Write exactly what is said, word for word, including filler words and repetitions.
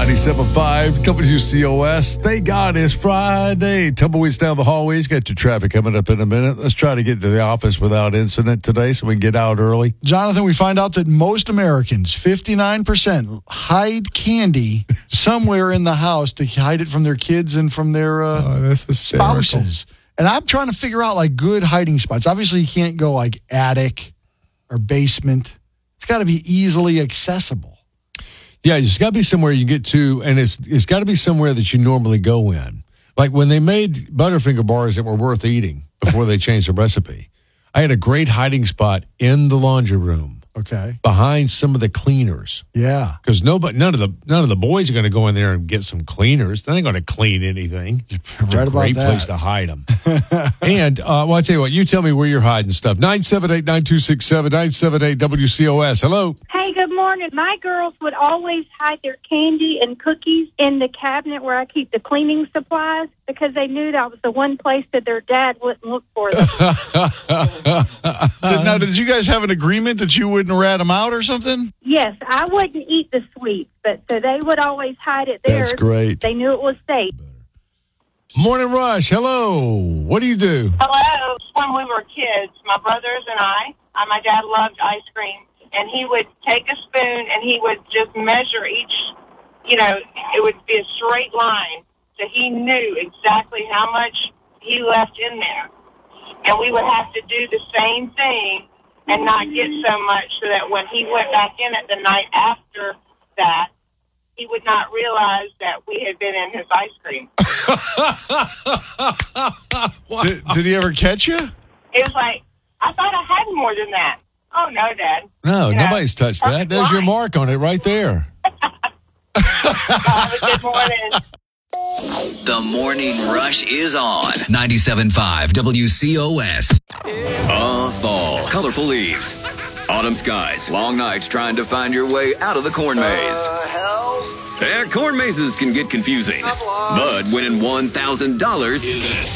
ninety-seven point five W C O S. Thank God it's Friday. Tumbleweeds down the hallways. Got your traffic coming up in a minute. Let's try to get to the office without incident today so we can get out early. Jonathan, we find out that most Americans, fifty-nine percent, hide candy somewhere in the house to hide it from their kids and from their uh, oh, that's hysterical. spouses. And I'm trying to figure out, like, good hiding spots. Obviously, you can't go, like, attic or basement. It's got to be easily accessible. Yeah, it's got to be somewhere you get to, and it's it's got to be somewhere that you normally go in. Like when they made Butterfinger bars that were worth eating before they changed the recipe, I had a great hiding spot in the laundry room. Okay. Behind some of the cleaners. Yeah. Because nobody, none of the none of the boys are going to go in there and get some cleaners. They ain't going to clean anything. It's right a great about that. place to hide them. and uh, well, I tell you what, you tell me where you're hiding stuff. nine seven eight, nine two six seven, nine seven eight W C O S. Hello. Hey, good morning. My girls would always hide their candy and cookies in the cabinet where I keep the cleaning supplies because they knew that was the one place that their dad wouldn't look for them. Now, did you guys have an agreement that you wouldn't rat them out or something? Yes, I wouldn't eat the sweets, but so they would always hide it there. That's great. They knew it was safe. Morning Rush. Hello. What do you do? Hello. When we were kids, my brothers and I, uh, my dad loved ice cream, and he would take a spoon and he would just measure each, you know, it would be a straight line. So he knew exactly how much he left in there. And we would have to do the same thing and not get so much so that when he went back in it the night after that, he would not realize that we had been in his ice cream. did, did he ever catch you? It was like, I thought I had more than that. Oh, no, Dad. No, You know, nobody's touched that. There's your mark on it right there. Have a good morning. The Morning Rush is on ninety-seven point five W C O S. Ah, fall. Colorful leaves. Autumn skies. Long nights trying to find your way out of the corn maze. Yeah, corn mazes can get confusing. But winning one thousand dollars